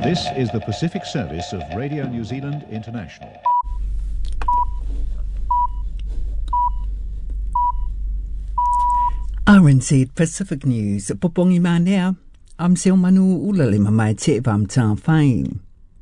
This is the Pacific Service of Radio New Zealand International. RNZ Pacific News, Popongi Manea. I'm Silmanu Ulalima Mai Te Vam Ta Whain.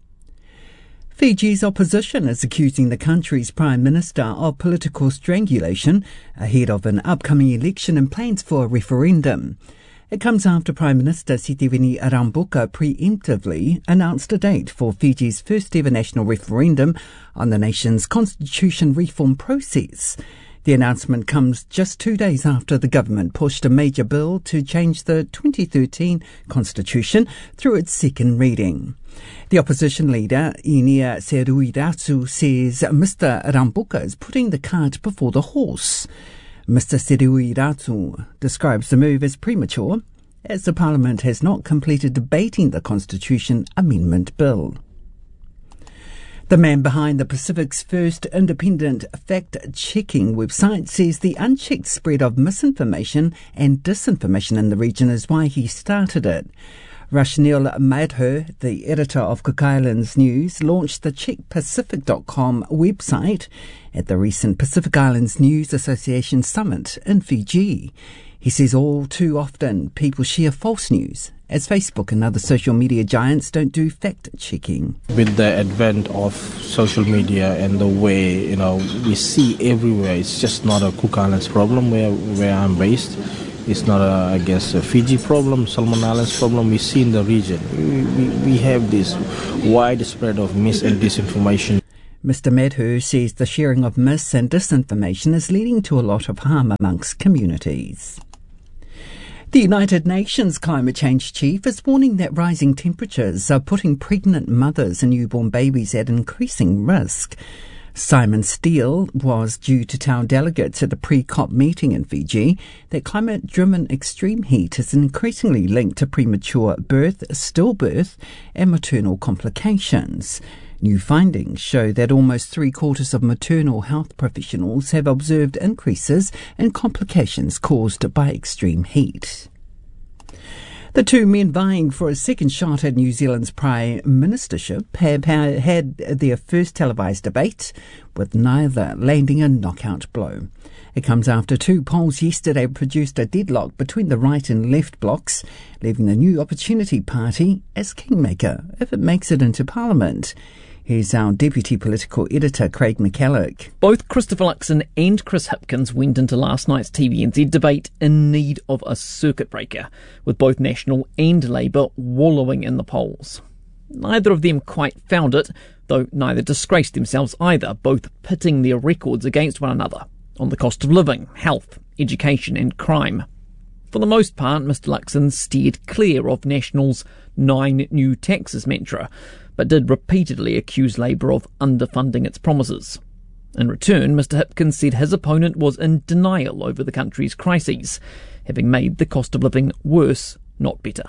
Fiji's opposition is accusing the country's Prime Minister of political strangulation ahead of an upcoming election and plans for a referendum. It comes after Prime Minister Sitiveni Rabuka preemptively announced a date for Fiji's first ever national referendum on the nation's constitution reform process. The announcement comes just 2 days after the government pushed a major bill to change the 2013 constitution through its second reading. The opposition leader, Inia Seruiratsu, says Mr. Rabuka is putting the cart before the horse. Mr. Seruiratsu describes the move as premature, as the Parliament has not completed debating the Constitution Amendment Bill. The man behind the Pacific's first independent fact-checking website says the unchecked spread of misinformation and disinformation in the region is why he started it. Rashnil Madhur, the editor of Cook Islands News, launched the CheckPacific.com website at the recent Pacific Islands News Association Summit in Fiji. He says all too often people share false news, as Facebook and other social media giants don't do fact-checking. With the advent of social media and the way, we see everywhere, it's just not a Cook Islands problem where I'm based. It's not a Fiji problem, Solomon Islands problem. We see in the region. We have this widespread of mis and disinformation. Mr. Madhur says the sharing of mis and disinformation is leading to a lot of harm amongst communities. The United Nations Climate Change Chief is warning that rising temperatures are putting pregnant mothers and newborn babies at increasing risk. Simon Steele was due to tell delegates at the pre-COP meeting in Fiji that climate-driven extreme heat is increasingly linked to premature birth, stillbirth and maternal complications. New findings show that almost 3/4 of maternal health professionals have observed increases in complications caused by extreme heat. The two men vying for a second shot at New Zealand's Prime Ministership have had their first televised debate, with neither landing a knockout blow. It comes after two polls yesterday produced a deadlock between the right and left blocs, leaving the New Opportunity Party as kingmaker if it makes it into Parliament. Here's our Deputy Political Editor, Craig McCulloch. Both Christopher Luxon and Chris Hipkins went into last night's TVNZ debate in need of a circuit breaker, with both National and Labour wallowing in the polls. Neither of them quite found it, though neither disgraced themselves either, both pitting their records against one another on the cost of living, health, education and crime. For the most part, Mr Luxon steered clear of National's 9 new taxes mantra, but did repeatedly accuse Labour of underfunding its promises. In return, Mr Hipkins said his opponent was in denial over the country's crises, having made the cost of living worse, not better.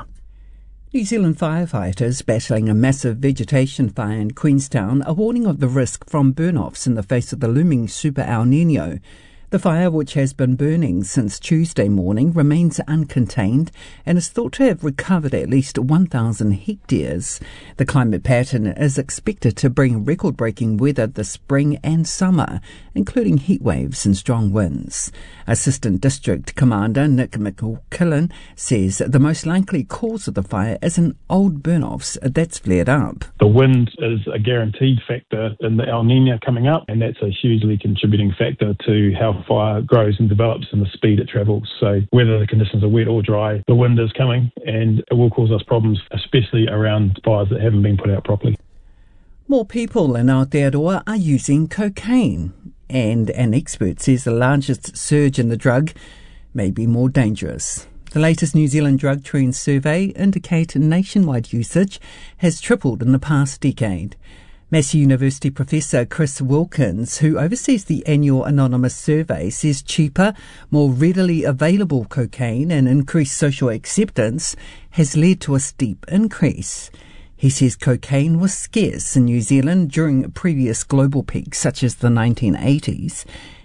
New Zealand firefighters battling a massive vegetation fire in Queenstown are warning of the risk from burn-offs in the face of the looming Super El Nino. The fire, which has been burning since Tuesday morning, remains uncontained and is thought to have recovered at least 1,000 hectares. The climate pattern is expected to bring record-breaking weather this spring and summer, including heat waves and strong winds. Assistant District Commander Nick McKillen says the most likely cause of the fire is an old burn-offs that's flared up. The wind is a guaranteed factor in the El Nino coming up, and that's a hugely contributing factor to how fire grows and develops and the speed it travels. So whether the conditions are wet or dry, the wind is coming and it will cause us problems, especially around fires that haven't been put out properly. More people in Aotearoa are using cocaine, and an expert says the largest surge in the drug may be more dangerous. The latest New Zealand Drug Trends survey indicate nationwide usage has tripled in the past decade. Massey University Professor Chris Wilkins, who oversees the annual anonymous survey, says cheaper, more readily available cocaine and increased social acceptance has led to a steep increase. He says cocaine was scarce in New Zealand during previous global peaks such as the 1980s,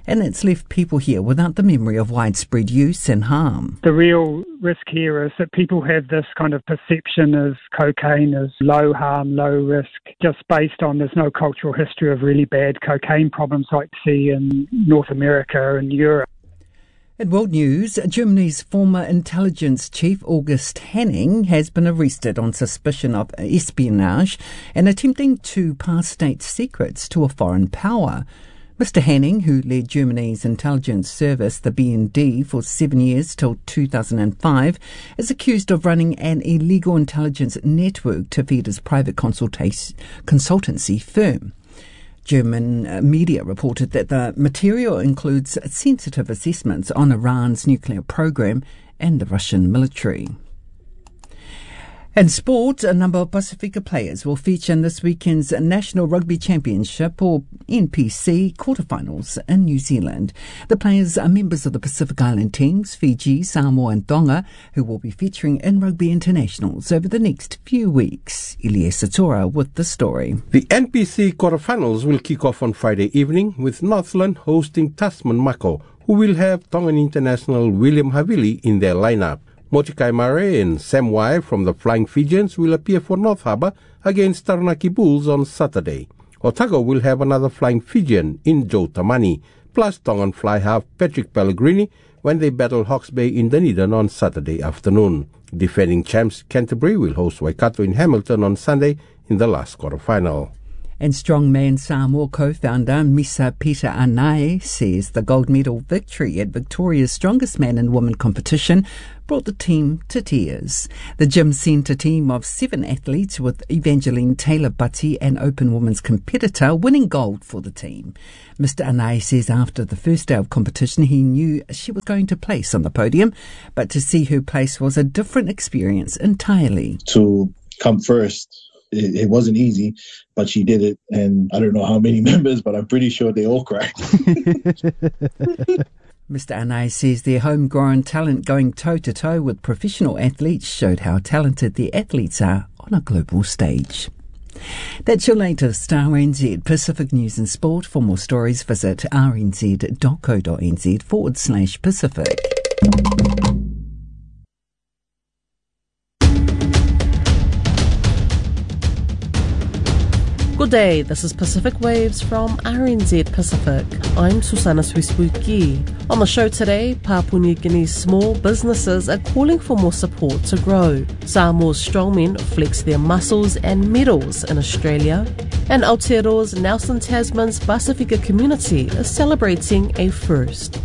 and it's left people here without the memory of widespread use and harm. The real risk here is that people have this kind of perception of cocaine as low harm, low risk, just based on there's no cultural history of really bad cocaine problems like you see in North America and Europe. In world news, Germany's former intelligence chief August Henning has been arrested on suspicion of espionage and attempting to pass state secrets to a foreign power. Mr. Henning, who led Germany's intelligence service, the BND, for 7 years till 2005, is accused of running an illegal intelligence network to feed his private consultancy firm. German media reported that the material includes sensitive assessments on Iran's nuclear program and the Russian military. In sport, a number of Pasifika players will feature in this weekend's National Rugby Championship, or NPC, quarterfinals in New Zealand. The players are members of the Pacific Island teams, Fiji, Samoa and Tonga, who will be featuring in rugby internationals over the next few weeks. Elias Satora with the story. The NPC quarterfinals will kick off on Friday evening with Northland hosting Tasman Mako, who will have Tongan international William Havili in their lineup. Motikai Mare and Sam Wai from the Flying Fijians will appear for North Harbour against Taranaki Bulls on Saturday. Otago will have another Flying Fijian in Joe Tamani, plus Tongan fly half Patrick Pellegrini when they battle Hawke's Bay in Dunedin on Saturday afternoon. Defending champs Canterbury will host Waikato in Hamilton on Sunday in the last quarter-final. And strongman Samoa co-founder Misa Peter Anae says the gold medal victory at Victoria's Strongest Man and Woman competition brought the team to tears. The gym sent a team of 7 athletes with Evangeline Taylor-Butty, an open women's competitor, winning gold for the team. Mr. Anae says after the first day of competition he knew she was going to place on the podium, but to see her place was a different experience entirely. To come first, it wasn't easy, but she did it, and I don't know how many members, but I'm pretty sure they all cried. Mr. Anae says their homegrown talent going toe-to-toe with professional athletes showed how talented the athletes are on a global stage. That's your latest RNZ Pacific News and Sport. For more stories, visit rnz.co.nz/Pacific. Good day, this is Pacific Waves from RNZ Pacific. I'm Susana Swisbuki. On the show today, Papua New Guinea's small businesses are calling for more support to grow. Samoa's strongmen flex their muscles and medals in Australia. And Aotearoa's Nelson Tasman's Pasifika community is celebrating a first.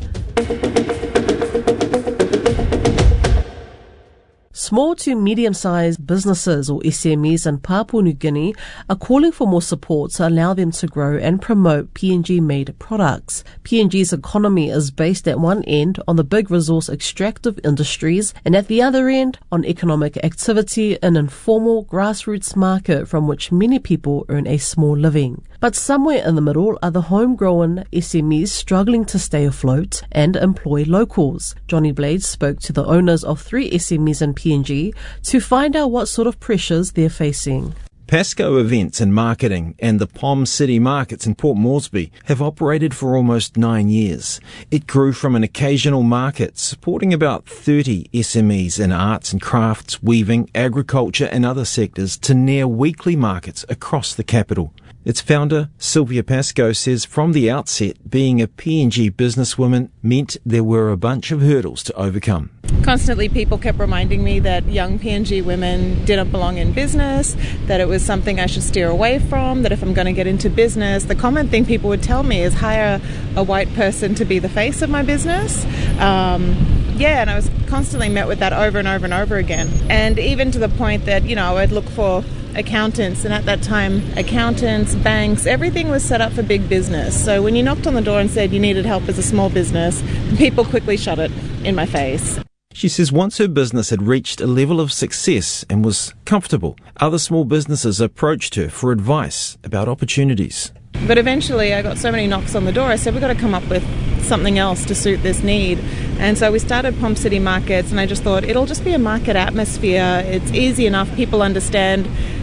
Small to medium-sized businesses, or SMEs, in Papua New Guinea are calling for more support to allow them to grow and promote PNG-made products. PNG's economy is based at one end on the big resource extractive industries and at the other end on economic activity, an informal grassroots market from which many people earn a small living. But somewhere in the middle are the homegrown SMEs struggling to stay afloat and employ locals. Johnny Blades spoke to the owners of 3 SMEs in PNG to find out what sort of pressures they're facing. Pasco Events and Marketing and the Palm City Markets in Port Moresby have operated for almost 9 years. It grew from an occasional market supporting about 30 SMEs in arts and crafts, weaving, agriculture and other sectors to near weekly markets across the capital. Its founder, Sylvia Pasco, says from the outset, being a PNG businesswoman meant there were a bunch of hurdles to overcome. Constantly people kept reminding me that young PNG women didn't belong in business, that it was something I should steer away from, that if I'm going to get into business, the common thing people would tell me is hire a white person to be the face of my business. And I was constantly met with that over and over and over again. And even to the point that, I'd look for accountants, and at that time accountants, banks, everything was set up for big business. So when you knocked on the door and said you needed help as a small business, people quickly shut it in my face. She says once her business had reached a level of success and was comfortable, other small businesses approached her for advice about opportunities. But eventually I got so many knocks on the door, I said we've got to come up with something else to suit this need. And so we started Palm City Markets, and I just thought it'll just be a market atmosphere. It's easy enough, people understand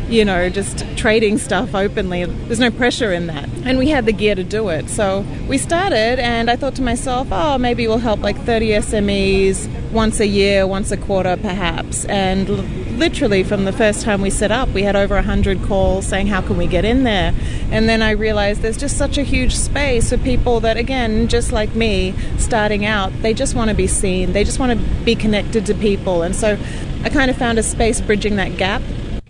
just trading stuff openly. There's no pressure in that. And we had the gear to do it. So we started, and I thought to myself, maybe we'll help like 30 SMEs once a year, once a quarter perhaps. And literally from the first time we set up, we had over 100 calls saying, how can we get in there? And then I realized there's just such a huge space for people that, again, just like me, starting out, they just want to be seen. They just want to be connected to people. And so I kind of found a space bridging that gap.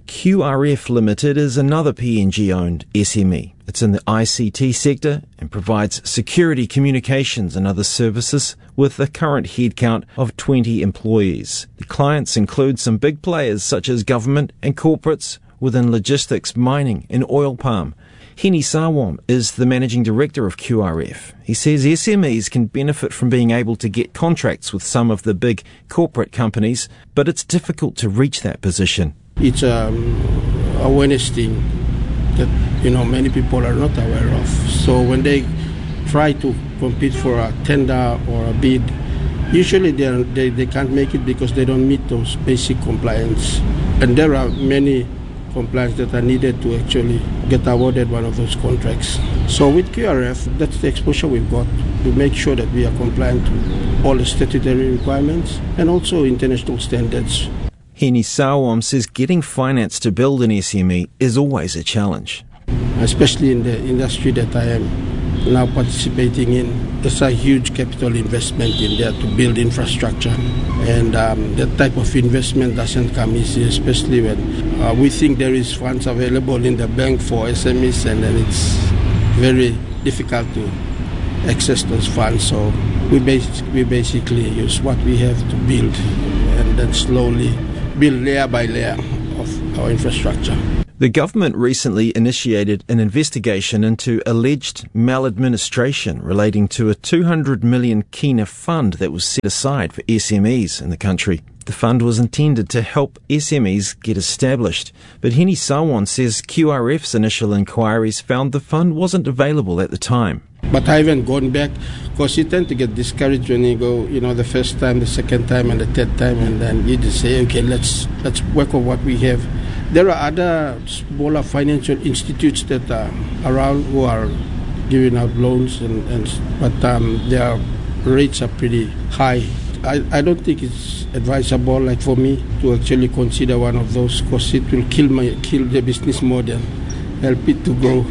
QRF Limited is another PNG-owned SME. It's in the ICT sector and provides security, communications and other services with a current headcount of 20 employees. The clients include some big players such as government and corporates within logistics, mining and oil palm. Heni Sawam is the managing director of QRF. He says SMEs can benefit from being able to get contracts with some of the big corporate companies, but it's difficult to reach that position. It's a awareness thing that many people are not aware of. So when they try to compete for a tender or a bid, usually they can't make it because they don't meet those basic compliance. And there are many compliance that are needed to actually get awarded one of those contracts. So with QRF, that's the exposure we've got. We make sure that we are compliant to all the statutory requirements and also international standards. Heni Sawam says getting finance to build an SME is always a challenge. Especially in the industry that I am now participating in, there's a huge capital investment in there to build infrastructure. And that type of investment doesn't come easy, especially when we think there is funds available in the bank for SMEs, and then it's very difficult to access those funds. So we basically use what we have to build and then slowly build layer by layer of our infrastructure. The government recently initiated an investigation into alleged maladministration relating to a 200 million kina fund that was set aside for SMEs in the country. The fund was intended to help SMEs get established, but Heni Sawam says QRF's initial inquiries found the fund wasn't available at the time. But I haven't gone back because you tend to get discouraged when you go, the first time, the second time, and the third time, and then you just say, okay, let's work on what we have. There are other smaller financial institutes that are around who are giving out loans, but their rates are pretty high. I don't think it's advisable, like for me, to actually consider one of those because it will kill the business model. Help it to grow.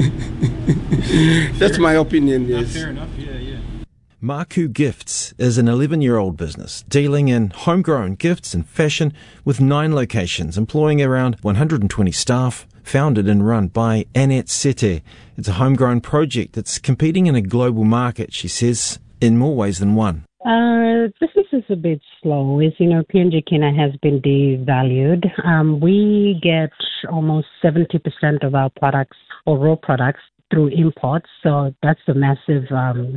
That's my opinion. Yes. Fair enough. Yeah. Maku Gifts is an 11-year-old business dealing in homegrown gifts and fashion with 9 locations, employing around 120 staff. Founded and run by Annette Sete. It's a homegrown project that's competing in a global market, she says, in more ways than one. Business is a bit slow. As you know, PNG Kina has been devalued. We get almost 70% of our products or raw products through imports, so that's a massive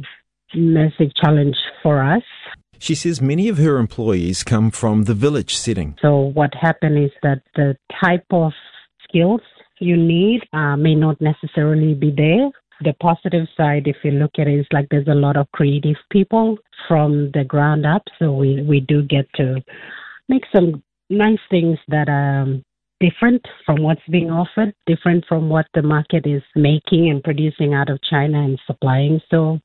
challenge for us. She says many of her employees come from the village setting. So what happened is that the type of skills you need may not necessarily be there. The positive side, if you look at it, is like there's a lot of creative people from the ground up. So we do get to make some nice things that are different from what's being offered, different from what the market is making and producing out of China and supplying. So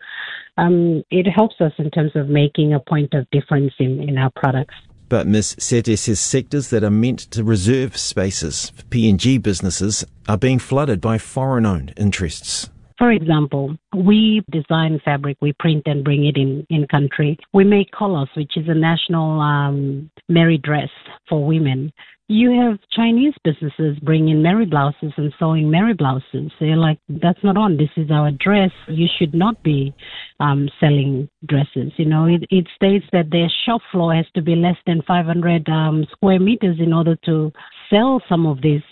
it helps us in terms of making a point of difference in our products. But Ms. Sete says sectors that are meant to reserve spaces for PNG businesses are being flooded by foreign-owned interests. For example, we design fabric, we print and bring it in country. We make kolos, which is a national Mary dress for women. You have Chinese businesses bringing Mary blouses and sewing Mary blouses. They're like, that's not on. This is our dress. You should not be selling dresses. It states that their shop floor has to be less than 500 square meters in order to sell some of these,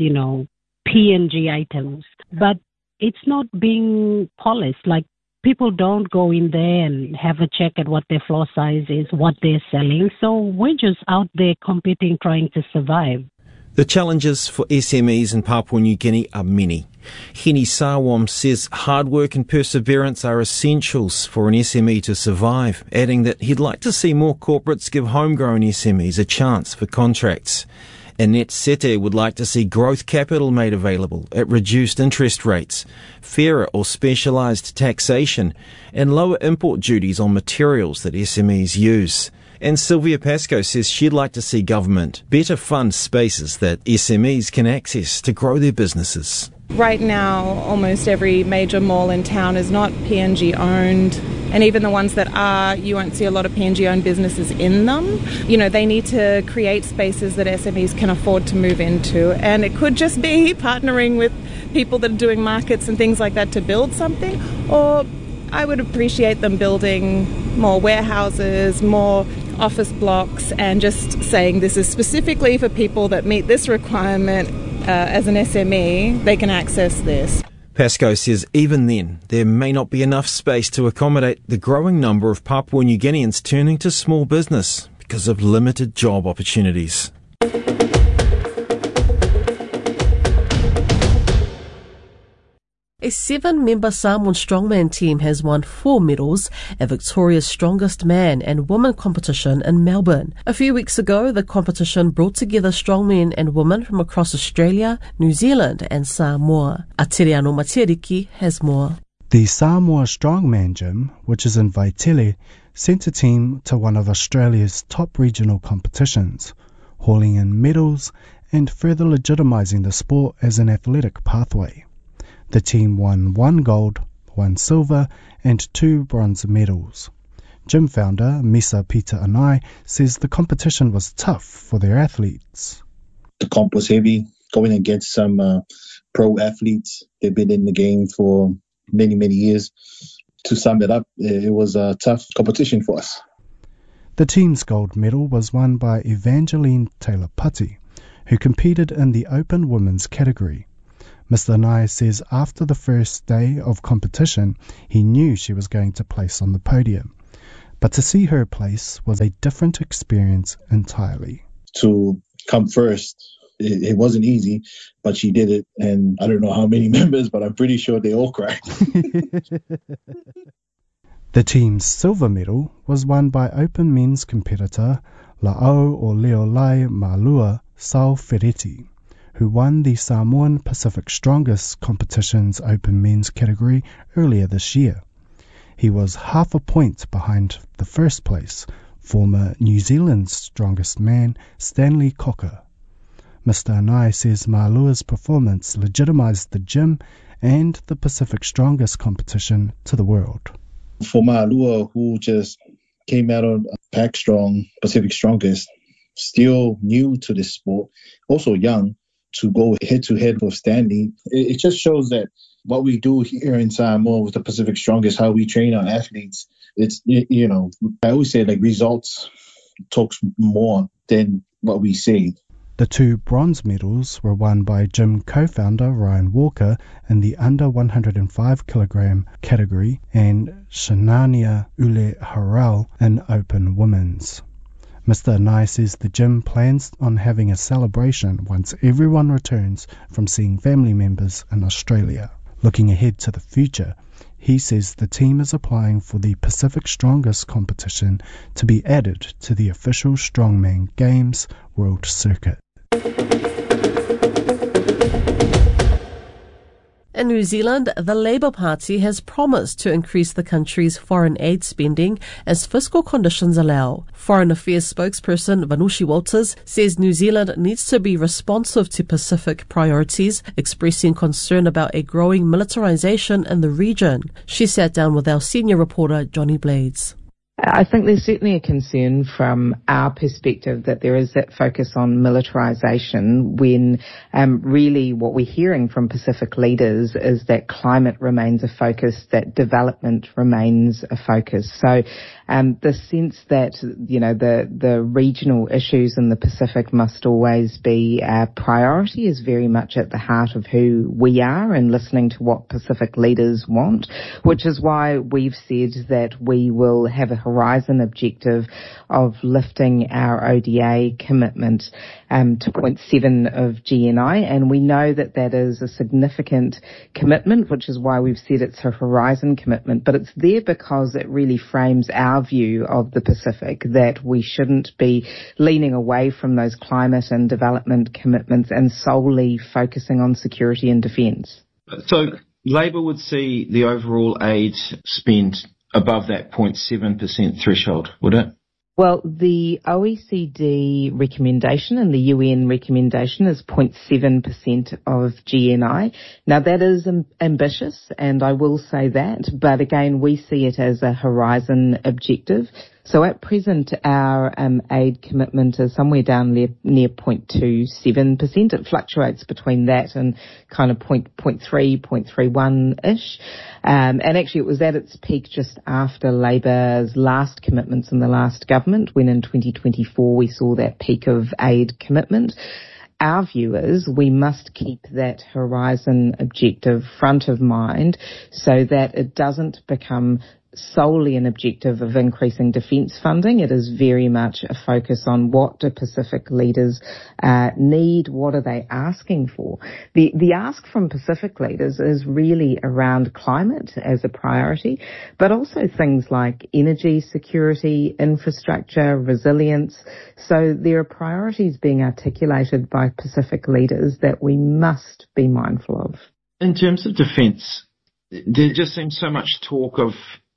PNG items. But it's not being polished. Like, people don't go in there and have a check at what their floor size is, what they're selling. So we're just out there competing, trying to survive. The challenges for SMEs in Papua New Guinea are many. Heni Sawam says hard work and perseverance are essentials for an SME to survive, adding that he'd like to see more corporates give homegrown SMEs a chance for contracts. Annette Sete would like to see growth capital made available at reduced interest rates, fairer or specialised taxation, and lower import duties on materials that SMEs use. And Sylvia Pascoe says she'd like to see government better fund spaces that SMEs can access to grow their businesses. Right now, almost every major mall in town is not PNG owned. And even the ones that are, you won't see a lot of PNG owned businesses in them. You know, they need to create spaces that SMEs can afford to move into. And it could just be partnering with people that are doing markets and things like that to build something. Or I would appreciate them building more warehouses, more office blocks, and just saying this is specifically for people that meet this requirement. As an SME, they can access this. Pascoe says even then, there may not be enough space to accommodate the growing number of Papua New Guineans turning to small business because of limited job opportunities. A 7-member Samoan strongman team has won 4 medals at Victoria's Strongest Man and Woman competition in Melbourne. A few weeks ago, the competition brought together strongmen and women from across Australia, New Zealand and Samoa. Atiriano Matiriki has more. The Samoa Strongman Gym, which is in Vaitele, sent a team to one of Australia's top regional competitions, hauling in medals and further legitimising the sport as an athletic pathway. The team won 1 gold, 1 silver and 2 bronze medals. Gym founder Misa Peter Anai says the competition was tough for their athletes. The comp was heavy, going against some pro athletes. They've been in the game for many, many years. To sum it up, it was a tough competition for us. The team's gold medal was won by Evangeline Taylor-Putty, who competed in the open women's category. Mr. Anai says after the first day of competition, he knew she was going to place on the podium. But to see her place was a different experience entirely. To come first, it wasn't easy, but she did it. And I don't know how many members, but I'm pretty sure they all cried. The team's silver medal was won by open men's competitor La'au or Leolai Malua Sau Ferretti, who won the Samoan Pacific Strongest competition's open men's category earlier this year. He was half a point behind the first place, former New Zealand's strongest man, Stanley Cocker. Mr. Anai says Malua's performance legitimised the gym and the Pacific Strongest competition to the world. For Malua, who just came out on Pac Strong, Pacific Strongest, still new to this sport, also young, to go head-to-head with Stanley, it just shows that what we do here in Samoa with the Pacific Strongest, how we train our athletes, it's, you know, I always say like results talks more than what we say. The 2 bronze medals were won by gym co-founder Ryan Walker in the under 105 kilogram category and Shanania Ule Harel in open women's. Mr. Anai says the gym plans on having a celebration once everyone returns from seeing family members in Australia. Looking ahead to the future, he says the team is applying for the Pacific Strongest competition to be added to the official Strongman Games World Circuit. In New Zealand, the Labour Party has promised to increase the country's foreign aid spending as fiscal conditions allow. Foreign Affairs spokesperson Vanushi Walters says New Zealand needs to be responsive to Pacific priorities, expressing concern about a growing militarisation in the region. She sat down with our senior reporter Johnny Blades. I think there's certainly a concern from our perspective that there is that focus on militarisation when really what we're hearing from Pacific leaders is that climate remains a focus, that development remains a focus. So the sense that, you know, the regional issues in the Pacific must always be a priority is very much at the heart of who we are and listening to what Pacific leaders want, which is why we've said that we will have a Horizon objective of lifting our ODA commitment to 0.7 of GNI, and we know that that is a significant commitment, which is why we've said it's a Horizon commitment, but it's there because it really frames our view of the Pacific, that we shouldn't be leaning away from those climate and development commitments and solely focusing on security and defence. So Labor would see the overall aid spend above that 0.7% threshold, would it? Well, the OECD recommendation and the UN recommendation is 0.7% of GNI. Now, that is ambitious, and I will say that, but again, we see it as a Horizon objective. So at present, our aid commitment is somewhere down near 0.27%. It fluctuates between that and kind of 0.3, 0.31-ish. And actually, it was at its peak just after Labor's last commitments in the last government, when in 2024 we saw that peak of aid commitment. Our view is we must keep that Horizon objective front of mind so that it doesn't become solely an objective of increasing defence funding. It is very much a focus on what do Pacific leaders need, what are they asking for. The ask from Pacific leaders is really around climate as a priority, but also things like energy security, infrastructure, resilience. So there are priorities being articulated by Pacific leaders that we must be mindful of. In terms of defence, there just seems so much talk of,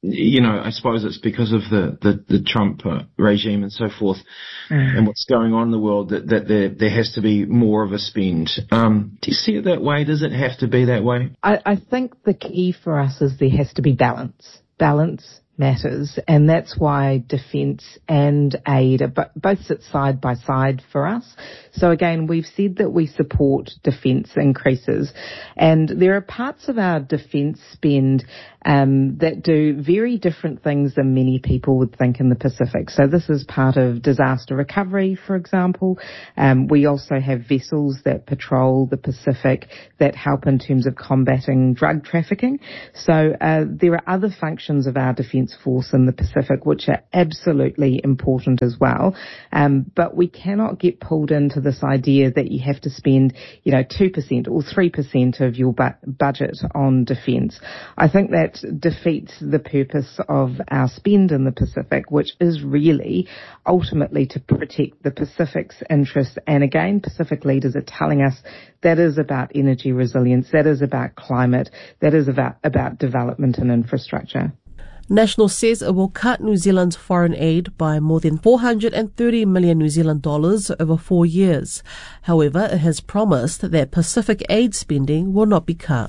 I suppose it's because of the Trump regime and so forth, and what's going on in the world, that there has to be more of a spend. Do you see it that way? Does it have to be that way? I think the key for us is there has to be balance. Balance matters, and that's why defence and aid are both sit side by side for us. So again, we've said that we support defence increases, and there are parts of our defence spend that do very different things than many people would think in the Pacific. So this is part of disaster recovery, for example. We also have vessels that patrol the Pacific that help in terms of combating drug trafficking. So there are other functions of our defence force in the Pacific which are absolutely important as well. But we cannot get pulled into this idea that you have to spend, 2% or 3% of your budget on defence. I think that defeats the purpose of our spend in the Pacific, which is really ultimately to protect the Pacific's interests. And again, Pacific leaders are telling us that is about energy resilience, that is about climate, that is about development and infrastructure. National says it will cut New Zealand's foreign aid by more than 430 million New Zealand dollars over 4 years. However, it has promised that Pacific aid spending will not be cut.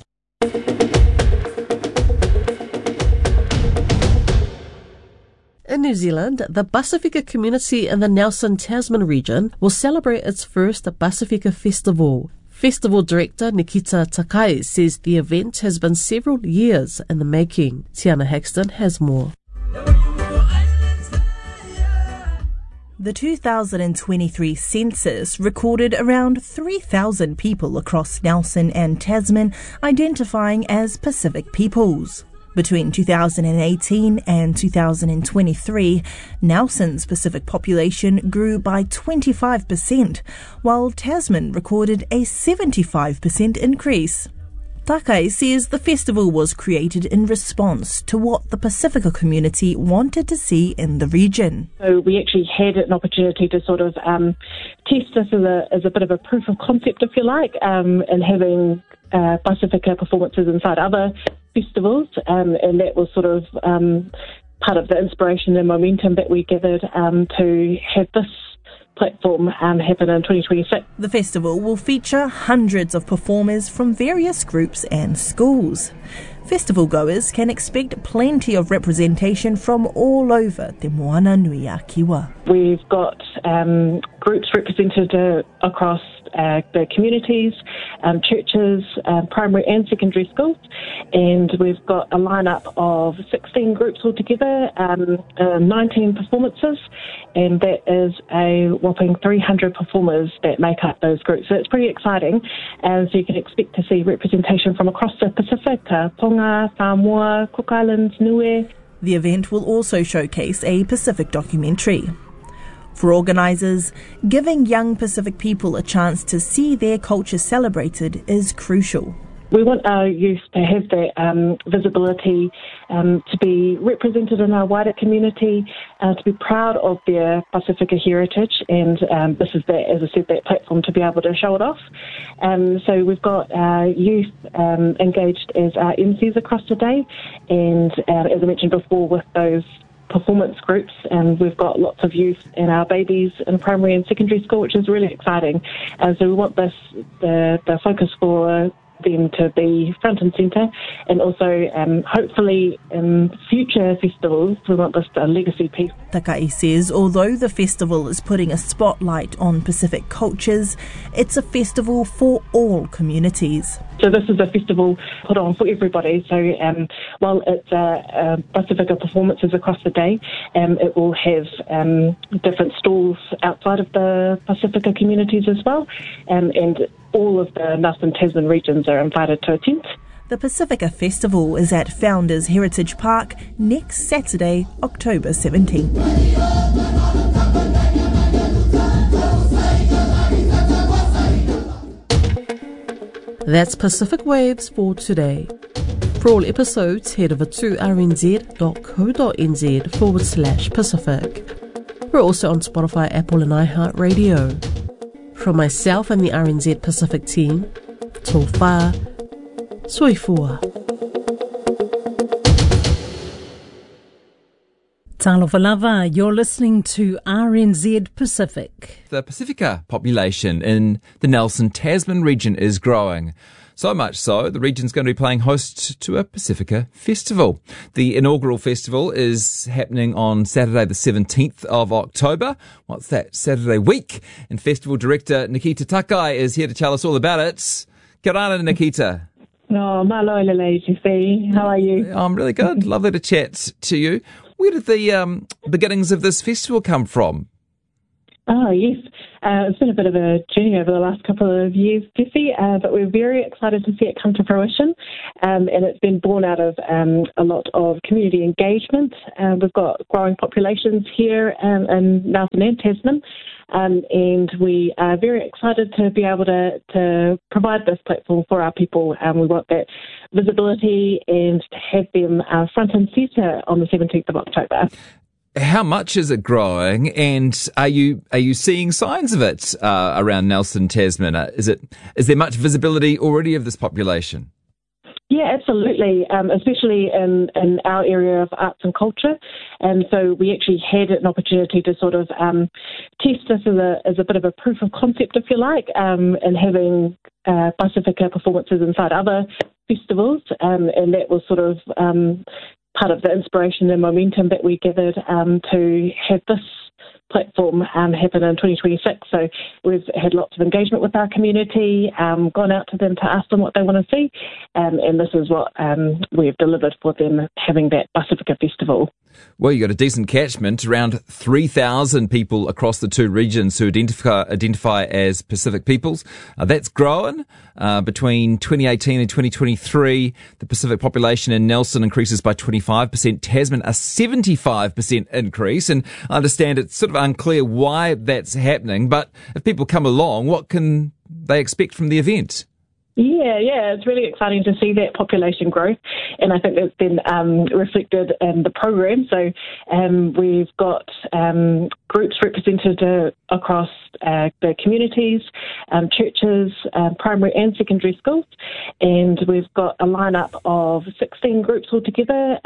In New Zealand, the Pasifika community in the Nelson Tasman region will celebrate its first Pasifika Festival. Festival director Nikita Takai says the event has been several years in the making. Tiana Haxton has more. The 2023 census recorded around 3,000 people across Nelson and Tasman identifying as Pacific peoples. Between 2018 and 2023, Nelson's Pacific population grew by 25%, while Tasman recorded a 75% increase. Takai says the festival was created in response to what the Pasifika community wanted to see in the region. So we actually had an opportunity to sort of test this as a bit of a proof of concept, if you like, and having Pasifika performances inside other festivals, and that was sort of part of the inspiration and momentum that we gathered to have this platform happen in 2026. The festival will feature hundreds of performers from various groups and schools. Festival goers can expect plenty of representation from all over Te Moana Nui a Kiwa. We've got groups represented across the communities, churches, primary and secondary schools, and we've got a lineup of 16 groups altogether, 19 performances, and that is a whopping 300 performers that make up those groups. So it's pretty exciting, and so you can expect to see representation from across the Pacific, Tonga, Samoa, Cook Islands, Niue. The event will also showcase a Pacific documentary. For organisers, giving young Pacific people a chance to see their culture celebrated is crucial. We want our youth to have that visibility, to be represented in our wider community, to be proud of their Pacifica heritage, and this is that, as I said, that platform to be able to show it off. So we've got our youth engaged as our MCs across the day, and as I mentioned before, with those performance groups, and we've got lots of youth and our babies in primary and secondary school, which is really exciting. So we want the focus for them to be front and centre, and also hopefully in future festivals we want this a legacy piece. Takai says although the festival is putting a spotlight on Pacific cultures, it's a festival for all communities. So this is a festival put on for everybody. So while it's Pacifica performances across the day, it will have different stalls outside of the Pacifica communities as well, and all of the Nelson Tasman regions are invited to attend. The Pacifica Festival is at Founders Heritage Park next Saturday, October 17th. That's Pacific Waves for today. For all episodes, head over to rnz.co.nz/Pacific. We're also on Spotify, Apple and iHeartRadio. From myself and the RNZ Pacific team, tō whā, soifua. Talofa lava, you're listening to RNZ Pacific. The Pacifica population in the Nelson Tasman region is growing. So much so, the region's going to be playing host to a Pacifica festival. The inaugural festival is happening on Saturday the 17th of October. What's that, Saturday week? And festival director Nikita Takai is here to tell us all about it. Kia ora, Nikita. Oh, malo lele, Jesse. How are you? I'm really good. Lovely to chat to you. Where did the beginnings of this festival come from? Oh, yes. It's been a bit of a journey over the last couple of years, Jesse, but we're very excited to see it come to fruition. And it's been born out of a lot of community engagement. We've got growing populations here in Nelson and Tasman. And we are very excited to be able to provide this platform for our people. We want that visibility and to have them front and centre on the 17th of October. How much is it growing, and are you seeing signs of it around Nelson Tasman? Is there much visibility already of this population? Yeah, absolutely, especially in our area of arts and culture. And so we actually had an opportunity to sort of test this as a bit of a proof of concept, if you like, and having Pacifica performances inside other festivals. And that was sort of part of the inspiration and momentum that we gathered to have this platform happen in 2026. So we've had lots of engagement with our community, gone out to them to ask them what they want to see, and this is what we've delivered for them, having that Pacifica Festival. Well, you got a decent catchment, around 3,000 people across the two regions who identify as Pacific peoples. That's grown. Between 2018 and 2023, the Pacific population in Nelson increases by 25%, Tasman a 75% increase, and I understand it's sort of unclear why that's happening, but if people come along, what can they expect from the event? Yeah, it's really exciting to see that population growth, and I think that's been reflected in the program. So we've got groups represented across the communities, churches, primary and secondary schools, and we've got a lineup of 16 groups altogether,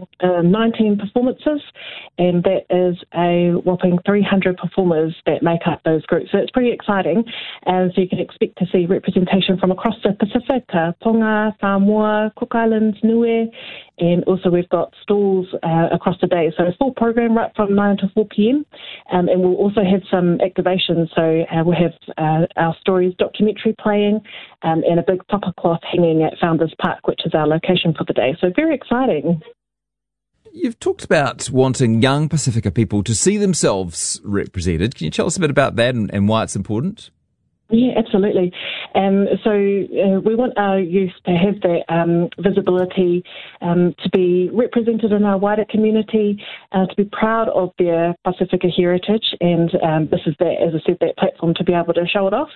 19 performances, and that is a whopping 300 performers that make up those groups. So it's pretty exciting, and so you can expect to see representation from across the Pacific, Tonga, Samoa, Cook Islands, Niue, and also we've got stalls across the day. So a full program right from 9 to 4 p.m. And we'll also have some activations. So we'll have our stories documentary playing and a big tapa cloth hanging at Founders Park, which is our location for the day. So very exciting. You've talked about wanting young Pacifica people to see themselves represented. Can you tell us a bit about that and why it's important? Yeah, absolutely. So we want our youth to have that visibility, to be represented in our wider community, to be proud of their Pacifica heritage, and this is that, as I said, that platform to be able to show it off.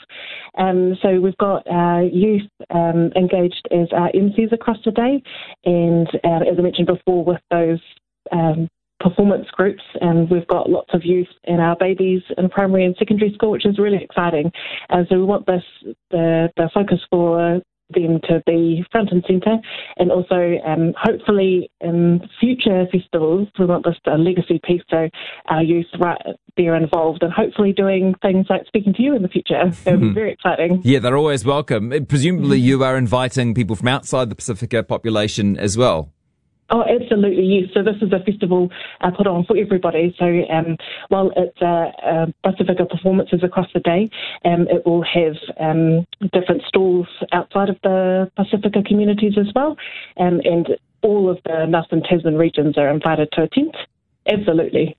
So we've got our youth engaged as our MCs across the day, and as I mentioned before, with those performance groups, and we've got lots of youth and our babies in primary and secondary school, which is really exciting. So we want the focus for them to be front and centre, and also hopefully in future festivals we want this a legacy piece, so our youth right there involved and hopefully doing things like speaking to you in the future. It would be very exciting. Yeah, they're always welcome. Presumably you are inviting people from outside the Pacifica population as well. Oh, absolutely, yes. So this is a festival put on for everybody. So while it's Pacifica performances across the day, it will have different stalls outside of the Pacifica communities as well. And all of the Northern Tasman regions are invited to attend. Absolutely.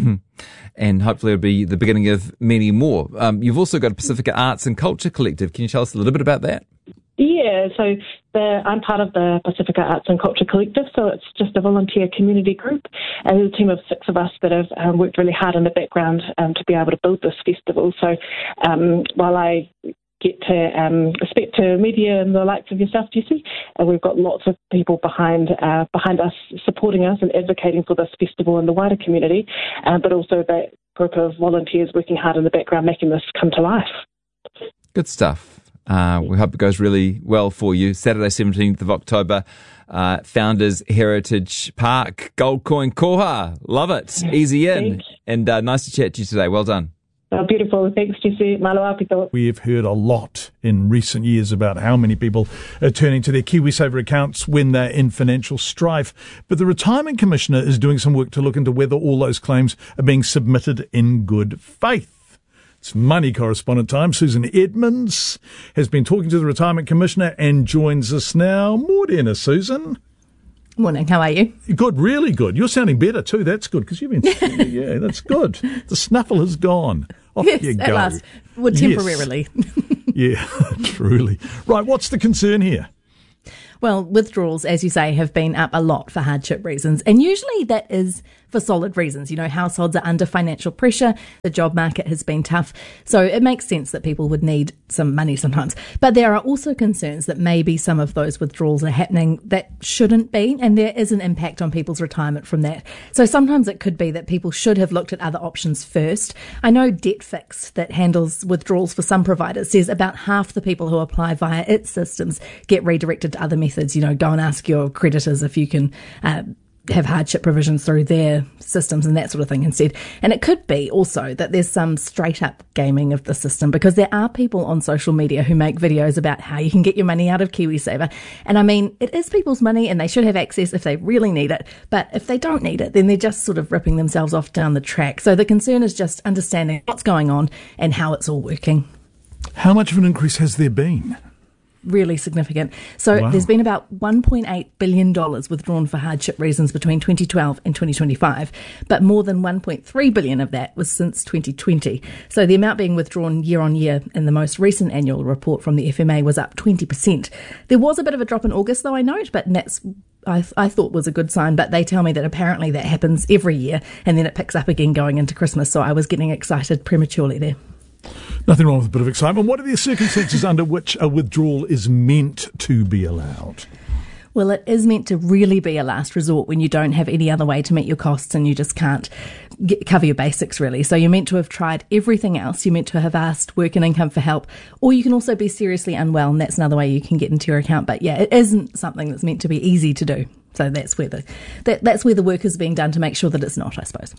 And hopefully it'll be the beginning of many more. You've also got a Pacifica Arts and Culture Collective. Can you tell us a little bit about that? Yeah, so I'm part of the Pacifica Arts and Culture Collective, so it's just a volunteer community group. And there's a team of 6 of us that have worked really hard in the background to be able to build this festival. So while I get to speak to media and the likes of yourself, Jesse, we've got lots of people behind us, supporting us and advocating for this festival in the wider community, but also that group of volunteers working hard in the background making this come to life. Good stuff. We hope it goes really well for you. Saturday, 17th of October, Founders Heritage Park, Gold Coin Koha. Love it. Easy in. And nice to chat to you today. Well done. Oh, beautiful. Thanks, Jesse. Malo apito. We have heard a lot in recent years about how many people are turning to their KiwiSaver accounts when they're in financial strife. But the Retirement Commissioner is doing some work to look into whether all those claims are being submitted in good faith. It's Money Correspondent time. Susan Edmonds has been talking to the Retirement Commissioner and joins us now. Morena, Susan. Morning, how are you? Good, really good. You're sounding better too. That's good because you've been... Yeah, that's good. The snuffle has gone. Off yes, you go. At last. Well, temporarily. Yes. Yeah, truly. Right, what's the concern here? Well, withdrawals, as you say, have been up a lot for hardship reasons. And usually that is for solid reasons. You know, households are under financial pressure. The job market has been tough. So it makes sense that people would need some money sometimes. But there are also concerns that maybe some of those withdrawals are happening that shouldn't be. And there is an impact on people's retirement from that. So sometimes it could be that people should have looked at other options first. I know DebtFix, that handles withdrawals for some providers, says about half the people who apply via its systems get redirected to other methods. You know, go and ask your creditors if you can have hardship provisions through their systems and that sort of thing instead. And it could be also that there's some straight up gaming of the system, because there are people on social media who make videos about how you can get your money out of KiwiSaver. And I mean, it is people's money and they should have access if they really need it. But if they don't need it, then they're just sort of ripping themselves off down the track. So the concern is just understanding what's going on and how it's all working. How much of an increase has there been? Really significant. So Wow. There's been about $1.8 billion withdrawn for hardship reasons between 2012 and 2025, but more than $1.3 billion of that was since 2020. So the amount being withdrawn year on year in the most recent annual report from the FMA was up 20%. There was a bit of a drop in August, though, I note, but that's I thought was a good sign, but they tell me that apparently that happens every year and then it picks up again going into Christmas. So I was getting excited prematurely there. Nothing wrong with a bit of excitement. What are the circumstances under which a withdrawal is meant to be allowed? Well, it is meant to really be a last resort when you don't have any other way to meet your costs and you just can't cover your basics, really. So you're meant to have tried everything else. You're meant to have asked work and income for help, or you can also be seriously unwell, and that's another way you can get into your account. But yeah, it isn't something that's meant to be easy to do. So that's where the work is being done to make sure that it's not, I suppose.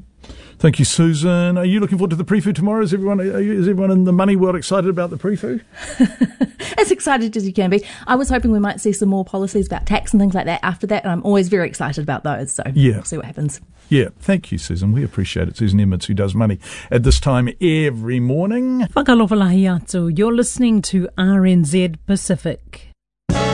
Thank you, Susan. Are you looking forward to the pre-fu tomorrow? Is everyone in the money world excited about the pre-fu? As excited as you can be. I was hoping we might see some more policies about tax and things like that after that, and I'm always very excited about those. So we'll see what happens. Yeah, thank you, Susan. We appreciate it. Susan Edmonds, who does money at this time every morning. Whakalofalahi atu. You're listening to RNZ Pacific.